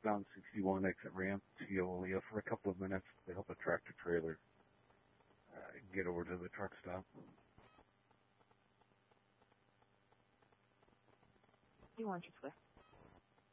westbound 61 exit ramp to Yoalia for a couple of minutes to help a tractor trailer get over to the truck stop. You want your Swift?